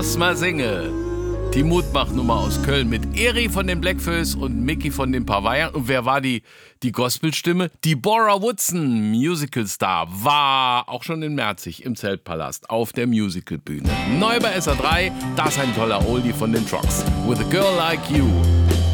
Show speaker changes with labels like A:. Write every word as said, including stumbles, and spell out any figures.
A: muss mal singen. Die Mutmach-Nummer aus Köln mit Eri von den Blackfoes und Mickey von den Pavayern. Und wer war die, die Gospelstimme? Deborah Woodson, Musicalstar, war auch schon in Merzig im Zeltpalast auf der Musicalbühne. Neu bei S R drei, das ist ein toller Oldie von den Trucks. With a Girl Like You.